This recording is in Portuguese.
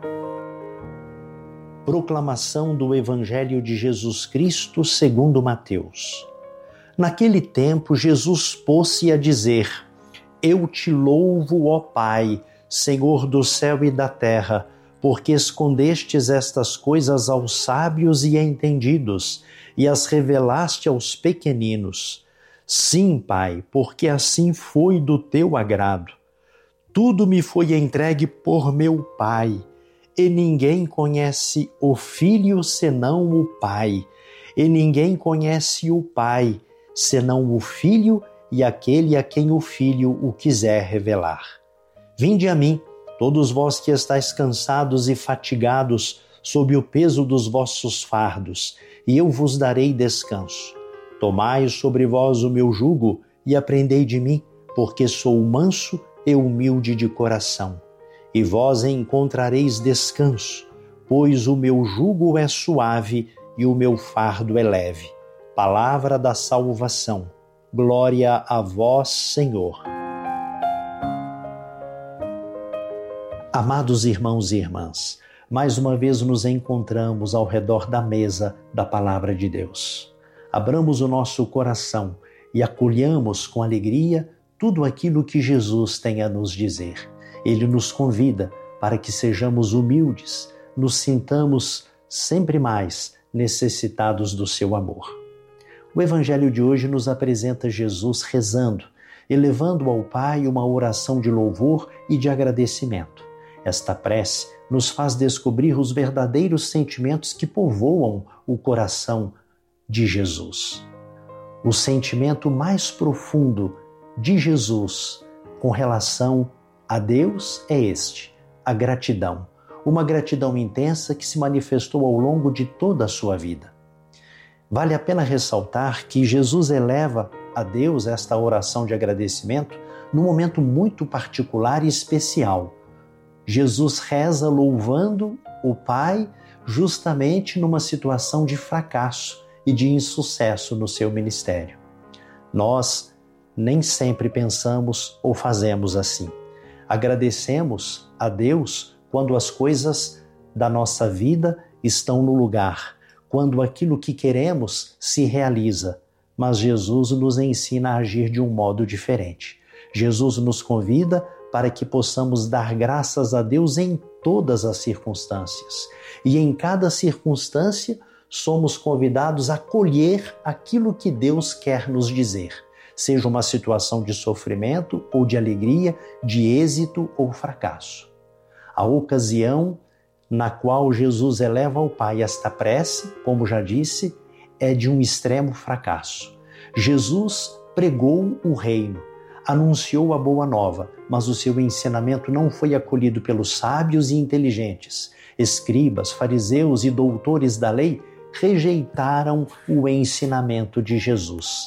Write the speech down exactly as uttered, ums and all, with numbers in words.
Proclamação do Evangelho de Jesus Cristo segundo Mateus. Naquele tempo, Jesus pôs-se a dizer: Eu te louvo, ó Pai, Senhor do céu e da terra, porque escondestes estas coisas aos sábios e entendidos, e as revelaste aos pequeninos. Sim, Pai, porque assim foi do teu agrado. Tudo me foi entregue por meu Pai, e ninguém conhece o Filho senão o Pai, e ninguém conhece o Pai senão o Filho e aquele a quem o Filho o quiser revelar. Vinde a mim, todos vós que estáis cansados e fatigados sob o peso dos vossos fardos, e eu vos darei descanso. Tomai sobre vós o meu jugo e aprendei de mim, porque sou manso e humilde de coração. E vós encontrareis descanso, pois o meu jugo é suave e o meu fardo é leve. Palavra da salvação. Glória a vós, Senhor. Amados irmãos e irmãs, mais uma vez nos encontramos ao redor da mesa da Palavra de Deus. Abramos o nosso coração e acolhamos com alegria tudo aquilo que Jesus tem a nos dizer. Ele nos convida para que sejamos humildes, nos sintamos sempre mais necessitados do seu amor. O Evangelho de hoje nos apresenta Jesus rezando, elevando ao Pai uma oração de louvor e de agradecimento. Esta prece nos faz descobrir os verdadeiros sentimentos que povoam o coração de Jesus. O sentimento mais profundo de Jesus com relação a Deus é este, a gratidão. Uma gratidão intensa que se manifestou ao longo de toda a sua vida. Vale a pena ressaltar que Jesus eleva a Deus esta oração de agradecimento num momento muito particular e especial. Jesus reza louvando o Pai justamente numa situação de fracasso e de insucesso no seu ministério. Nós nem sempre pensamos ou fazemos assim. Agradecemos a Deus quando as coisas da nossa vida estão no lugar, quando aquilo que queremos se realiza. Mas Jesus nos ensina a agir de um modo diferente. Jesus nos convida para que possamos dar graças a Deus em todas as circunstâncias. E em cada circunstância, somos convidados a colher aquilo que Deus quer nos dizer. Seja uma situação de sofrimento ou de alegria, de êxito ou fracasso. A ocasião na qual Jesus eleva ao Pai esta prece, como já disse, é de um extremo fracasso. Jesus pregou o reino, anunciou a boa nova, mas o seu ensinamento não foi acolhido pelos sábios e inteligentes. Escribas, fariseus e doutores da lei rejeitaram o ensinamento de Jesus.